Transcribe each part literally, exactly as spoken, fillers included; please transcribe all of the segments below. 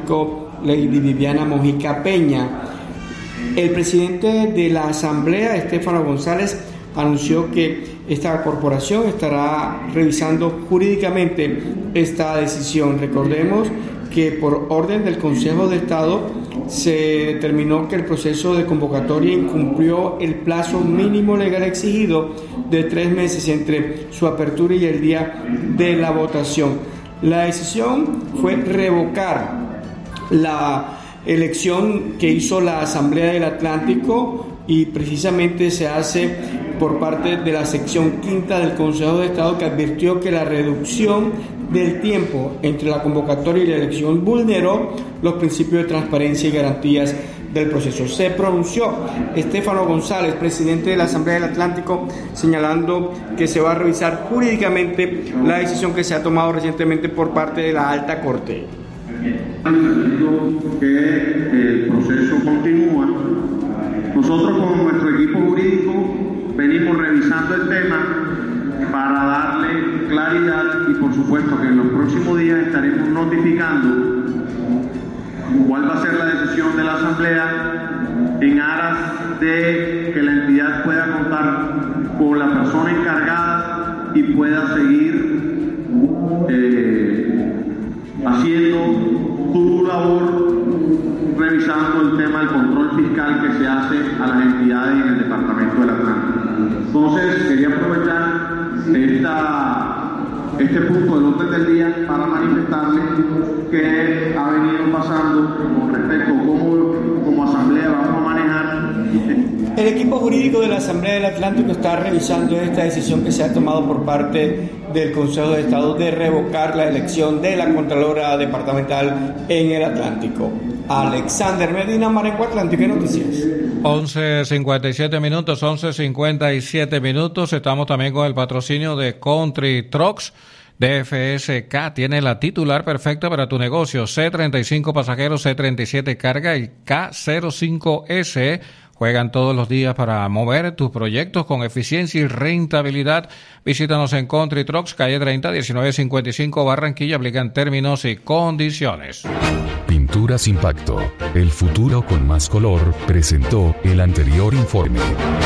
Atlántico, Lady Viviana Mojica Peña. El presidente de la Asamblea, Estefano González, anunció que esta corporación estará revisando jurídicamente esta decisión. Recordemos que por orden del Consejo de Estado se determinó que el proceso de convocatoria incumplió el plazo mínimo legal exigido de tres meses entre su apertura y el día de la votación. La decisión fue revocar la elección que hizo la Asamblea del Atlántico y precisamente se hace por parte de la sección quinta del Consejo de Estado, que advirtió que la reducción del tiempo entre la convocatoria y la elección vulneró los principios de transparencia y garantías del proceso. Se pronunció Estefano González, presidente de la Asamblea del Atlántico, señalando que se va a revisar jurídicamente la decisión que se ha tomado recientemente por parte de la Alta Corte. Que el proceso continúa. Nosotros con nuestro equipo jurídico venimos revisando el tema para darle claridad y por supuesto que en los próximos días estaremos notificando cuál va a ser la decisión de la Asamblea en aras de que la entidad pueda contar con la persona encargada y pueda seguir eh, haciendo su labor revisando el tema del control fiscal que se hace a las entidades en el departamento del Atlántico. Entonces, quería aprovechar esta, este punto del orden del día para manifestarles que ha venido pasando con respecto a cómo como Asamblea vamos a manejar. El equipo jurídico de la Asamblea del Atlántico está revisando esta decisión que se ha tomado por parte del Consejo de Estado de revocar la elección de la Contralora Departamental en el Atlántico. Alexander Medina, Marenco Atlántico, Noticias. once cincuenta y siete minutos, once cincuenta y siete minutos. Estamos también con el patrocinio de Country Trucks. D F S K tiene la titular perfecta para tu negocio. C treinta y cinco pasajeros, C treinta y siete carga y K cero cinco S. Juegan todos los días para mover tus proyectos con eficiencia y rentabilidad. Visítanos en Country Trucks, calle treinta, diecinueve cincuenta y cinco, Barranquilla. Aplican términos y condiciones. Pinturas Impacto, el futuro con más color, presentó el anterior informe.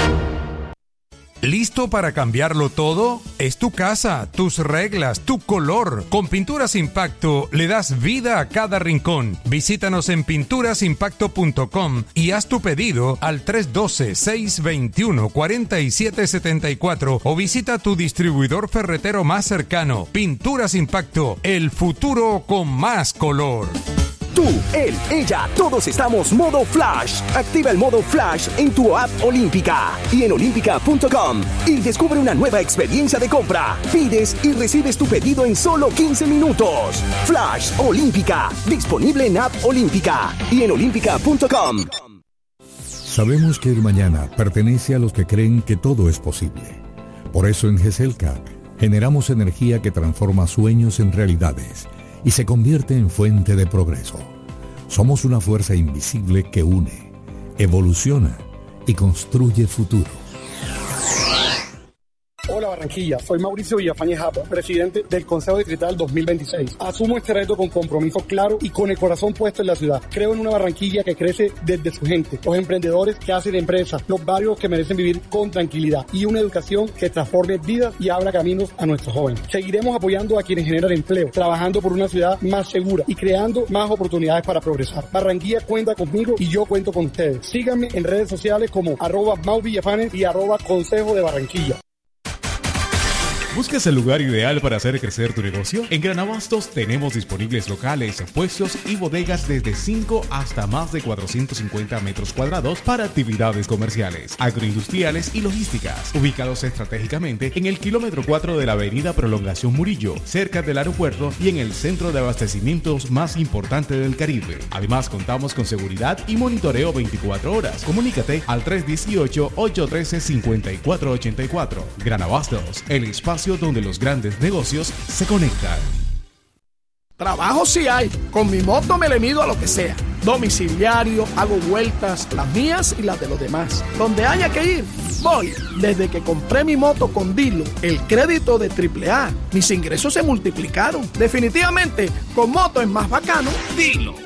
¿Listo para cambiarlo todo? Es tu casa, tus reglas, tu color. Con Pinturas Impacto le das vida a cada rincón. Visítanos en pinturas impacto punto com y haz tu pedido al tres uno dos, seis dos uno, cuatro siete siete cuatro o visita tu distribuidor ferretero más cercano. Pinturas Impacto, el futuro con más color. Tú, él, ella, todos estamos modo Flash. Activa el modo Flash en tu app Olímpica y en olímpica punto com y descubre una nueva experiencia de compra. Pides y recibes tu pedido en solo quince minutos. Flash Olímpica, disponible en app Olímpica y en olímpica punto com. Sabemos que el mañana pertenece a los que creen que todo es posible. Por eso en GESELCA generamos energía que transforma sueños en realidades y se convierte en fuente de progreso. Somos una fuerza invisible que une, evoluciona y construye futuro. Hola Barranquilla, soy Mauricio Villafañe Japa, presidente del Consejo Distrital dos mil veintiséis. Asumo este reto con compromiso claro y con el corazón puesto en la ciudad. Creo en una Barranquilla que crece desde su gente, los emprendedores que hacen empresas, los barrios que merecen vivir con tranquilidad y una educación que transforme vidas y abra caminos a nuestros jóvenes. Seguiremos apoyando a quienes generan empleo, trabajando por una ciudad más segura y creando más oportunidades para progresar. Barranquilla cuenta conmigo y yo cuento con ustedes. Síganme en redes sociales como arroba Mau Villafanes y arroba Consejo de Barranquilla. ¿Buscas el lugar ideal para hacer crecer tu negocio? En Gran Abastos tenemos disponibles locales, puestos y bodegas desde cinco hasta más de cuatrocientos cincuenta metros cuadrados para actividades comerciales, agroindustriales y logísticas, ubicados estratégicamente en el kilómetro cuatro de la avenida Prolongación Murillo, cerca del aeropuerto y en el centro de abastecimientos más importante del Caribe. Además, contamos con seguridad y monitoreo veinticuatro horas. Comunícate al tres uno ocho, ocho uno tres, cinco cuatro ocho cuatro. Gran Abastos, el espacio donde los grandes negocios se conectan. Trabajo sí hay. Con mi moto me le mido a lo que sea. Domiciliario, hago vueltas, las mías y las de los demás. Donde haya que ir, voy. Desde que compré mi moto con Dilo, el crédito de triple A, mis ingresos se multiplicaron. Definitivamente, con moto es más bacano, Dilo.